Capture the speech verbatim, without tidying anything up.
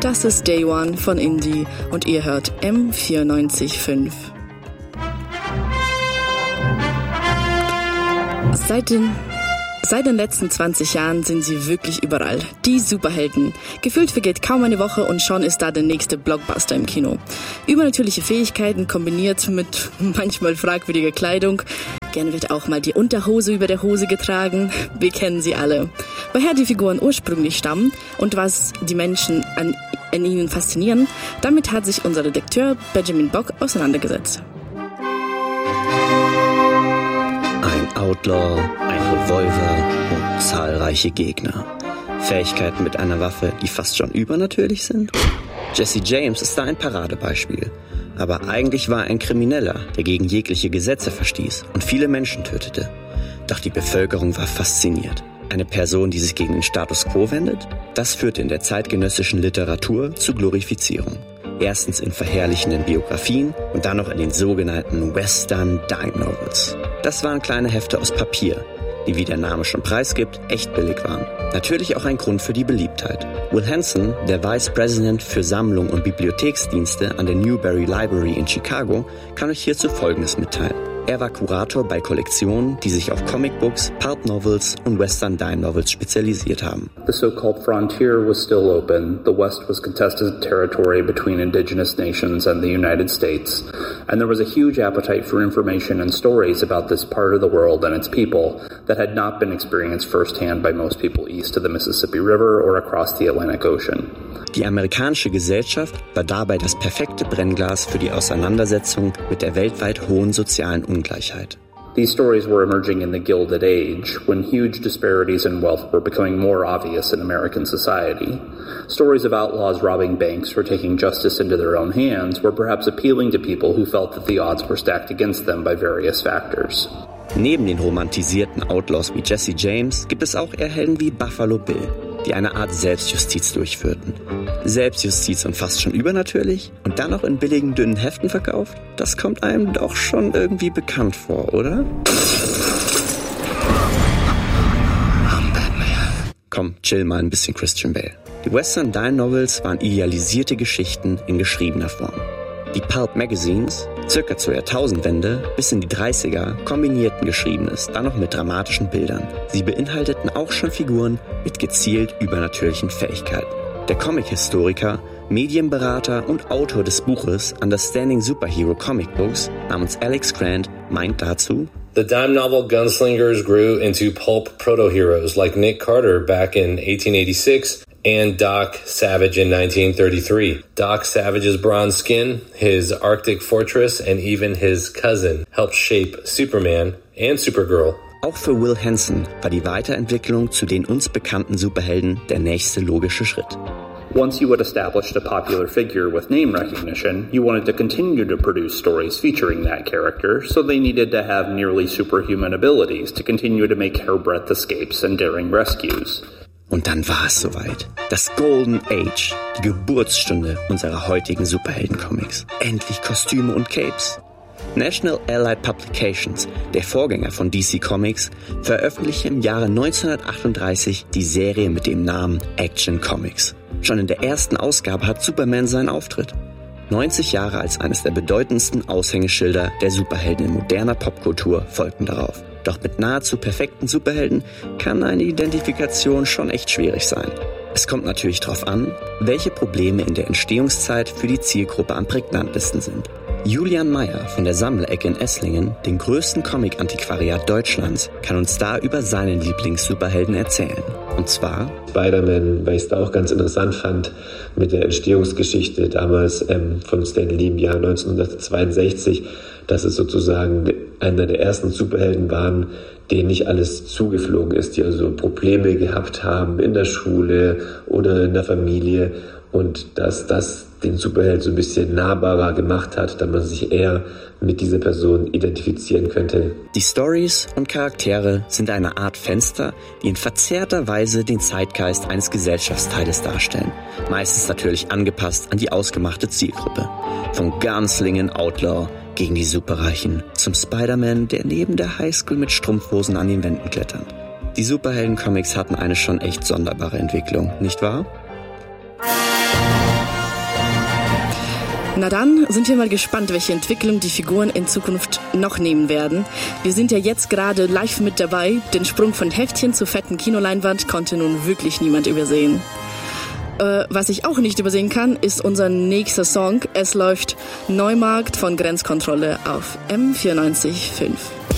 Das ist Day One von Indie und ihr hört M vierundneunzig Komma fünf. Seit den, seit den letzten zwanzig Jahren sind sie wirklich überall. Die Superhelden. Gefühlt vergeht kaum eine Woche und schon ist da der nächste Blockbuster im Kino. Übernatürliche Fähigkeiten kombiniert mit manchmal fragwürdiger Kleidung. Gerne wird auch mal die Unterhose über der Hose getragen. Wir kennen sie alle. Woher die Figuren ursprünglich stammen und was die Menschen an, an ihnen faszinieren, damit hat sich unser Redakteur Benjamin Bock auseinandergesetzt. Ein Outlaw, ein Revolver und zahlreiche Gegner. Fähigkeiten mit einer Waffe, die fast schon übernatürlich sind? Jesse James ist da ein Paradebeispiel. Aber eigentlich war er ein Krimineller, der gegen jegliche Gesetze verstieß und viele Menschen tötete. Doch die Bevölkerung war fasziniert. Eine Person, die sich gegen den Status quo wendet? Das führte in der zeitgenössischen Literatur zu Glorifizierung. Erstens in verherrlichenden Biografien und dann noch in den sogenannten Western Dime Novels. Das waren kleine Hefte aus Papier, die, wie der Name schon preisgibt, echt billig waren. Natürlich auch ein Grund für die Beliebtheit. Will Hanson, der Vice President für Sammlung und Bibliotheksdienste an der Newberry Library in Chicago, kann euch hierzu Folgendes mitteilen. Er war Kurator bei Kollektionen, die sich auf Comicbooks, Pulp Novels und Western Dime Novels spezialisiert haben. The so-called frontier was still open. The West was contested territory between indigenous nations and the United States. And there was a huge appetite for information and stories about this part of the world and its people that had not been experienced firsthand by most people east of the Mississippi River or across the Atlantic Ocean. Die amerikanische Gesellschaft war dabei das perfekte Brennglas für die Auseinandersetzung mit der weltweit hohen sozialen Ungleichheit. These stories were emerging in the Gilded Age, when huge disparities in wealth were becoming more obvious in American society. Stories of outlaws robbing banks or taking justice into their own hands were perhaps appealing to people who felt that the odds were stacked against them by various factors. Neben den romantisierten Outlaws wie Jesse James gibt es auch eher Helden wie Buffalo Bill, die eine Art Selbstjustiz durchführten. Selbstjustiz und fast schon übernatürlich und dann noch in billigen, dünnen Heften verkauft? Das kommt einem doch schon irgendwie bekannt vor, oder? Komm, chill mal ein bisschen, Christian Bale. Die Western Dime Novels waren idealisierte Geschichten in geschriebener Form. Die Pulp Magazines, circa zur Jahrtausendwende bis in die dreißiger, kombinierten Geschriebenes, dann noch mit dramatischen Bildern. Sie beinhalteten auch schon Figuren mit gezielt übernatürlichen Fähigkeiten. Der Comic-Historiker, Medienberater und Autor des Buches Understanding Superhero Comic Books namens Alex Grant meint dazu: The dime novel gunslingers grew into pulp proto-heroes like Nick Carter back in eighteen eighty-six and Doc Savage in nineteen thirty-three. Doc Savage's bronze skin, his Arctic fortress, and even his cousin helped shape Superman and Supergirl. Auch für Will Hanson war die Weiterentwicklung zu den uns bekannten Superhelden der nächste logische Schritt. Once you had established a popular figure with name recognition, you wanted to continue to produce stories featuring that character, so they needed to have nearly superhuman abilities to continue to make hairbreadth escapes and daring rescues. Und dann war es soweit. Das Golden Age, die Geburtsstunde unserer heutigen Superhelden-Comics. Endlich Kostüme und Capes. National Allied Publications, der Vorgänger von D C Comics, veröffentlichte im Jahre neunzehnhundertachtunddreißig die Serie mit dem Namen Action Comics. Schon in der ersten Ausgabe hat Superman seinen Auftritt. neunzig Jahre als eines der bedeutendsten Aushängeschilder der Superhelden in moderner Popkultur folgten darauf. Doch mit nahezu perfekten Superhelden kann eine Identifikation schon echt schwierig sein. Es kommt natürlich darauf an, welche Probleme in der Entstehungszeit für die Zielgruppe am prägnantesten sind. Julian Meyer von der Sammlerecke in Esslingen, dem größten Comic-Antiquariat Deutschlands, kann uns da über seinen Lieblings-Superhelden erzählen. Und zwar Spider-Man, weil ich es da auch ganz interessant fand mit der Entstehungsgeschichte damals ähm, von Stan Lee im Jahr neunzehnhundertzweiundsechzig, dass es sozusagen einer der ersten Superhelden waren, denen nicht alles zugeflogen ist, die also Probleme gehabt haben in der Schule oder in der Familie, und dass das den Superheld so ein bisschen nahbarer gemacht hat, damit man sich eher mit dieser Person identifizieren könnte. Die Stories und Charaktere sind eine Art Fenster, die in verzerrter Weise den Zeitgeist eines Gesellschaftsteiles darstellen. Meistens natürlich angepasst an die ausgemachte Zielgruppe. Vom Gunslinging Outlaw gegen die Superreichen zum Spider-Man, der neben der Highschool mit Strumpfhosen an den Wänden klettert. Die Superhelden-Comics hatten eine schon echt sonderbare Entwicklung, nicht wahr? Na dann sind wir mal gespannt, welche Entwicklung die Figuren in Zukunft noch nehmen werden. Wir sind ja jetzt gerade live mit dabei. Den Sprung von Heftchen zur fetten Kinoleinwand konnte nun wirklich niemand übersehen. Äh, was ich auch nicht übersehen kann, ist unser nächster Song. Es läuft Neumarkt von Grenzkontrolle auf M vierundneunzig Komma fünf.